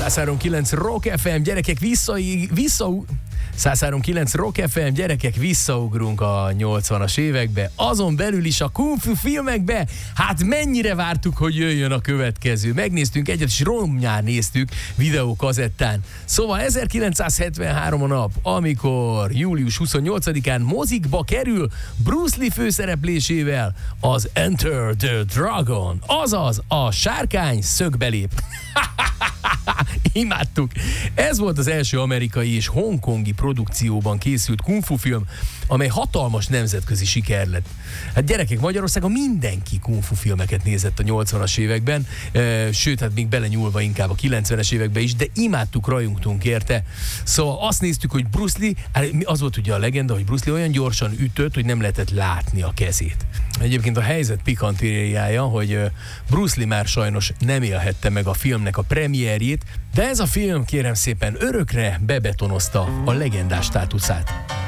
103.9 Rock FM, gyerekek, 103.9 Rock FM, gyerekek, visszaugrunk a 80-as évekbe, azon belül is a kung fu filmekbe. Hát mennyire vártuk, hogy jöjjön a következő. Megnéztünk egyet, és romnyán néztük videókazettán. Szóval 1973 a nap, amikor július 28-án mozikba kerül Bruce Lee főszereplésével az Enter the Dragon, azaz a sárkány szögbelép. Imádtuk. Ez volt az első amerikai és hongkongi produkcióban készült kungfu film, amely hatalmas nemzetközi siker lett. Hát gyerekek, Magyarországon mindenki kungfu filmeket nézett a 80-as években, sőt, hát még belenyúlva inkább a 90-es években is, de imádtuk, rajongtunk érte. Szóval azt néztük, hogy Bruce Lee, az volt ugye a legenda, hogy Bruce Lee olyan gyorsan ütött, hogy nem lehetett látni a kezét. Egyébként a helyzet pikantériája, hogy Bruce Lee már sajnos nem élhette meg a filmnek a premierjét, de ez a film, kérem szépen, örökre bebetonozta a legendás státuszát.